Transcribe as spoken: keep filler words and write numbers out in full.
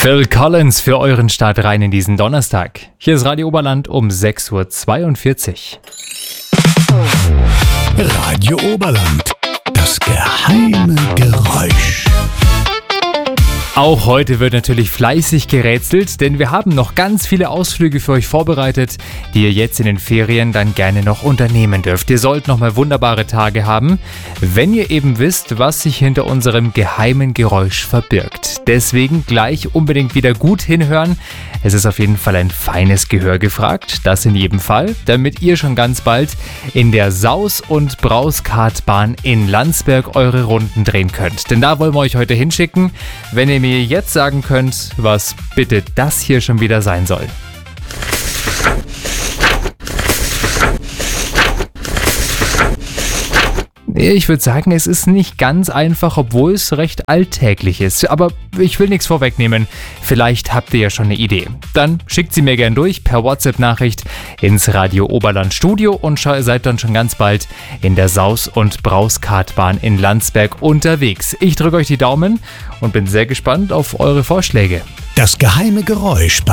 Phil Collins für euren Start rein in diesen Donnerstag. Hier ist Radio Oberland um sechs Uhr zweiundvierzig. Radio Oberland, das geheime Geräusch. Auch heute wird natürlich fleißig gerätselt, denn wir haben noch ganz viele Ausflüge für euch vorbereitet, die ihr jetzt in den Ferien dann gerne noch unternehmen dürft. Ihr sollt noch mal wunderbare Tage haben, wenn ihr eben wisst, was sich hinter unserem geheimen Geräusch verbirgt. Deswegen gleich unbedingt wieder gut hinhören. Es ist auf jeden Fall ein feines Gehör gefragt, das in jedem Fall, damit ihr schon ganz bald in der Saus- und Brauskartbahn in Landsberg eure Runden drehen könnt. Denn da wollen wir euch heute hinschicken, wenn ihr mir jetzt sagen könnt, was bitte das hier schon wieder sein soll. Ich würde sagen, es ist nicht ganz einfach, obwohl es recht alltäglich ist. Aber ich will nichts vorwegnehmen. Vielleicht habt ihr ja schon eine Idee. Dann schickt sie mir gern durch per WhatsApp-Nachricht ins Radio Oberland Studio und seid dann schon ganz bald in der Saus- und Brauskartbahn in Landsberg unterwegs. Ich drücke euch die Daumen und bin sehr gespannt auf eure Vorschläge. Das geheime Geräusch bei